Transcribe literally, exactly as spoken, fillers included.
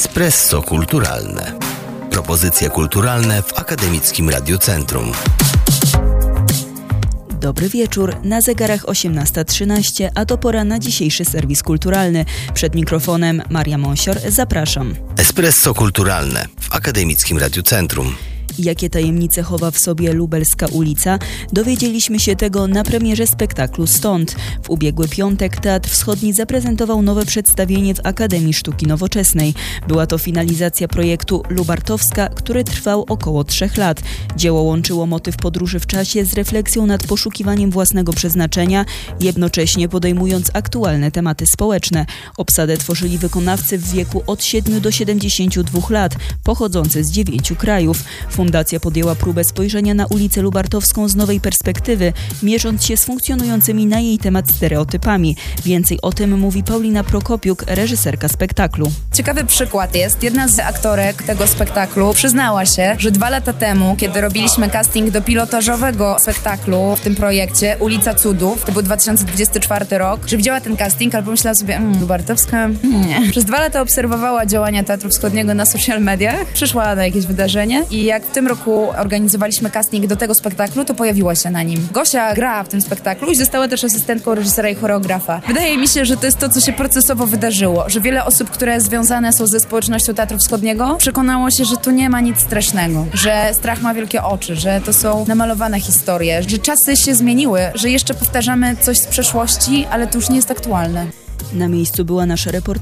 Espresso Kulturalne. Propozycje kulturalne w Akademickim Radiocentrum. Dobry wieczór, na zegarach osiemnasta trzynaście, a to pora na dzisiejszy serwis kulturalny. Przed mikrofonem Maria Monsior, zapraszam. Espresso Kulturalne w Akademickim Radiocentrum. Jakie tajemnice chowa w sobie Lubelska ulica? Dowiedzieliśmy się tego na premierze spektaklu Stąd. W ubiegły piątek Teatr Wschodni zaprezentował nowe przedstawienie w Akademii Sztuki Nowoczesnej. Była to finalizacja projektu Lubartowska, który trwał około trzech lat. Dzieło łączyło motyw podróży w czasie z refleksją nad poszukiwaniem własnego przeznaczenia, jednocześnie podejmując aktualne tematy społeczne. Obsadę tworzyli wykonawcy w wieku od siedmiu do siedemdziesięciu dwóch lat, pochodzący z dziewięciu krajów. Fundacja podjęła próbę spojrzenia na ulicę Lubartowską z nowej perspektywy, mierząc się z funkcjonującymi na jej temat stereotypami. Więcej o tym mówi Paulina Prokopiuk, reżyserka spektaklu. Ciekawy przykład jest. Jedna z aktorek tego spektaklu przyznała się, że dwa lata temu, kiedy robiliśmy casting do pilotażowego spektaklu w tym projekcie Ulica Cudów, to był dwa tysiące dwudziesty czwarty rok, że widziała ten casting, ale pomyślała sobie, mmm, Lubartowska, nie. Przez dwa lata obserwowała działania Teatru Wschodniego na social mediach, przyszła na jakieś wydarzenie i jak w tym roku organizowaliśmy casting do tego spektaklu, to pojawiła się na nim. Gosia gra w tym spektaklu i została też asystentką reżysera i choreografa. Wydaje mi się, że to jest to, co się procesowo wydarzyło, że wiele osób, które związane są ze społecznością Teatru Wschodniego, przekonało się, że tu nie ma nic strasznego, że strach ma wielkie oczy, że to są namalowane historie, że czasy się zmieniły, że jeszcze powtarzamy coś z przeszłości, ale to już nie jest aktualne. Na miejscu była nasza reporterka